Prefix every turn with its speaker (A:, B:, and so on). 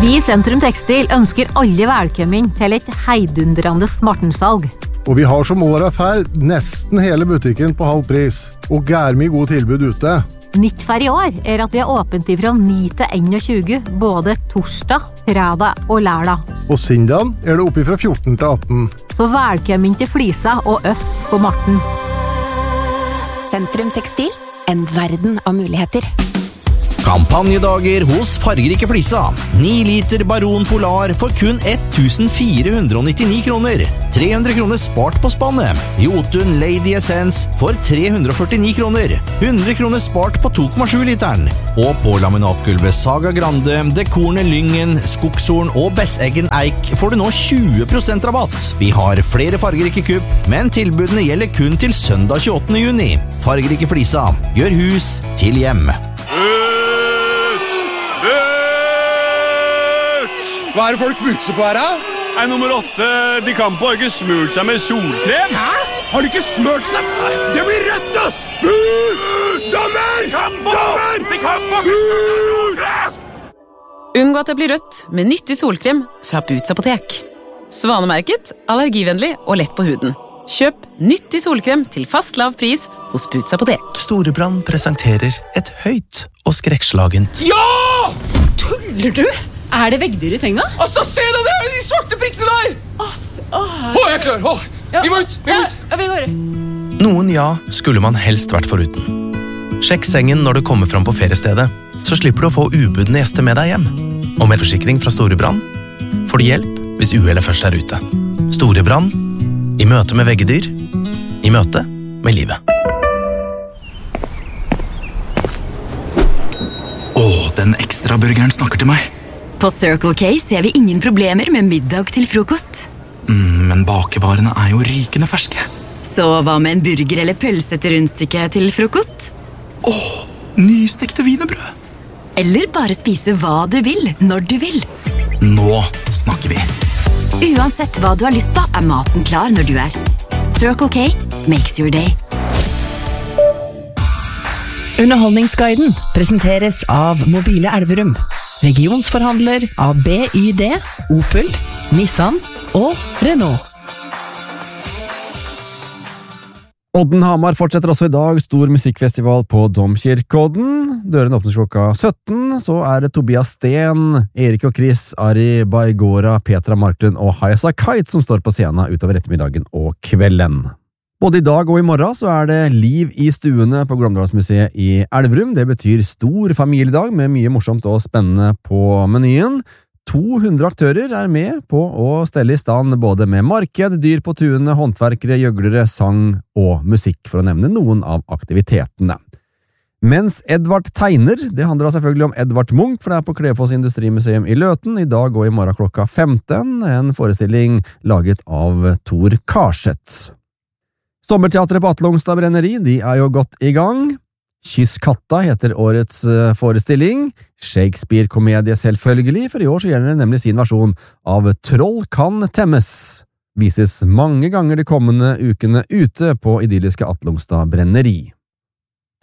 A: Vi i Sentrum Tekstil ønsker alle velkommen til et heidundrende Martensalg.
B: Og vi har som året ferd nesten hele butikken på halv pris, og gærmig god tilbud ute.
A: Nytt for i år at vi åpent fra 9 til 21, både torsdag, fredag og lørdag.
B: Og sindagen det oppe fra 14 til 18.
A: Så velkommen til Flisa og oss på Marten.
C: Sentrum Tekstil, en verden av muligheter.
D: Kampanjedager hos Fargerike Flisa. 9 liter Baron Polar for kun 1499 kroner. 300 kroner spart på spannet. Jotun Lady Essence for 349 kroner. 100 kroner spart på 2,7 literen. Og på laminatgulvet Saga Grande, Dekorne Lyngen, Skogshorn og Besseggen Eik får du nå 20% rabatt. Vi har flere Fargerike kupp, men tilbudene gjelder kun til søndag 28. juni. Fargerike Flisa. Gjør hus til hjem.
E: Hva det folk butser på her, da?
F: Nummer 8, de kan på ikke smurt seg med solkrem.
E: Hæ? Har de ikke smurt seg? Det blir rødt, ass! Boots! Dommer! Dommer!
F: De kan på
E: Boots!
G: Unngå at det blir rødt med nyttig solkrem fra Boots Apotek. Svanemerket, allergivennlig og lett på huden. Kjøp nyttig solkrem til fast lav pris hos Boots Apotek.
H: Storebrand presenterer et høyt og skrekkslagent.
E: Ja!
I: Tuller du? Det veggdyr i senga?
E: Altså, se da, det de svarte prikkene der! Jeg er klar! Vi må ut!
I: Vi går.
H: Noen skulle man helst vært foruten. Sjekk sengen når du kommer fram på feriestedet, så slipper du å få ubudne gjester med deg hjem. Og med forsikring fra Storebrand får du hjelp hvis uhellet først er ute. Storebrand, i møte med veggedyr, i møte med livet.
J: Den ekstra burgeren snakker til meg.
C: På Circle K ser vi ingen problemer med middag til frokost.
J: Men bakevarene jo rykende ferske.
C: Så hva med en burger eller pølse til rundstykke til frokost?
J: Nystekte wienerbrød.
C: Eller bare spise hva du vil, når du vil.
J: Nå snakker vi.
C: Uansett hva du har lyst på, maten klar når du Circle K makes your day.
K: Underholdningsguiden presenteres av Mobile Elverum, regionsforhandler av BYD, Opel, Nissan og Renault.
L: Odden-Hamar fortsetter også i dag stor musikkfestival på Domkirkeodden. Dørene åpnes klokka 17, så det Tobias Sten, Erik og Chris, Ari Baigora, Petra Marklund og Hayasa Kite som står på scenen utover ettermiddagen og kvelden. Både i dag og i morgen så det liv i stuene på Glåmdalsmuseet i Elverum. Det betyr stor familiedag med mye morsomt og spennende på menyen. 200 aktører med på å stelle i stand både med marked, dyr på tuene, håndverkere, gjøglere, sang og musikk, for å nevne noen av aktivitetene. Mens Edvard tegner, det handler selvfølgelig om Edvard Munch, for det på Klefoss Industrimuseum i Løten, i dag og i morgen klokka 15, en forestilling laget av Tor Karseth. Sommerteatret på Atle Ongstad Brenneri, de jo godt i gang. Kyss katta heter årets forestilling. Shakespeare-komedie selvfølgelig, for i år så gjelder det nemlig sin versjon av Troll kan temmes. Vises mange ganger de kommende ukene ute på idylliske Atle Ongstad Brenneri.